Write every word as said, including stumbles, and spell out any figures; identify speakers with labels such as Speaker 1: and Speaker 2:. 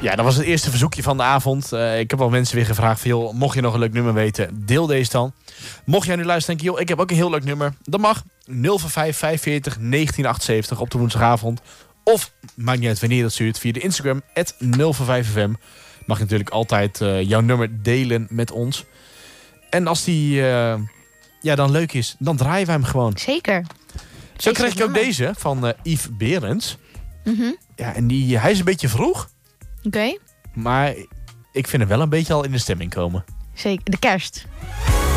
Speaker 1: Ja, dat was het eerste verzoekje van de avond. Uh, ik heb al mensen weer gevraagd van, joh, mocht je nog een leuk nummer weten, deel deze dan. Mocht jij nu luisteren en denken, joh, ik heb ook een heel leuk nummer. Dat mag. nul vijf vijfenveertig negentien achtenzeventig op de woensdagavond. Of, maakt niet uit wanneer je dat stuurt, via de Instagram, at nul vijf f m. Mag je natuurlijk altijd uh, jouw nummer delen met ons. En als die uh, ja, dan leuk is, dan draaien wij hem gewoon.
Speaker 2: Zeker.
Speaker 1: Zo kreeg ik ook deze van uh, Yves Berends.
Speaker 2: Mm-hmm.
Speaker 1: Ja, en die, hij is een beetje vroeg.
Speaker 2: Oké. Okay.
Speaker 1: Maar ik vind hem wel een beetje al in de stemming komen.
Speaker 2: Zeker. De kerst.